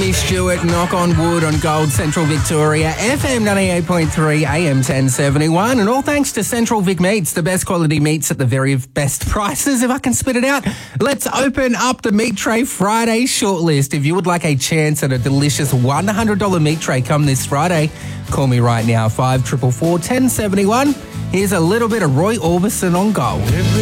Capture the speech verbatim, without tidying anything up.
Jimmy Stewart, Knock on Wood on Gold, Central Victoria, F M ninety-eight point three, A M ten seventy-one, and all thanks to Central Vic Meats, the best quality meats at the very best prices, if I can spit it out. Let's open up the Meat Tray Friday shortlist. If you would like a chance at a delicious one hundred dollars meat tray come this Friday, call me right now, five four four, four, one zero seven one. Here's a little bit of Roy Orbison on Gold.